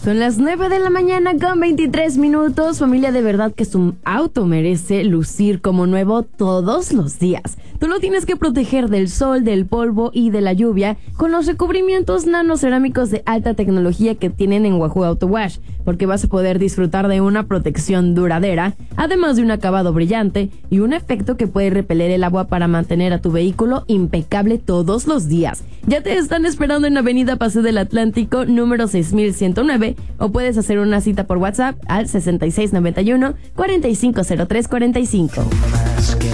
Son las 9 de la mañana con 23 minutos. Familia, de verdad que su auto merece lucir como nuevo todos los días. Tú lo tienes que proteger del sol, del polvo y de la lluvia con los recubrimientos nanocerámicos de alta tecnología que tienen en Wahoo Auto Wash, porque vas a poder disfrutar de una protección duradera, además de un acabado brillante y un efecto que puede repeler el agua para mantener a tu vehículo impecable todos los días. Ya te están esperando en Avenida Paseo del Atlántico, número 6109, o puedes hacer una cita por WhatsApp al 6691 450345.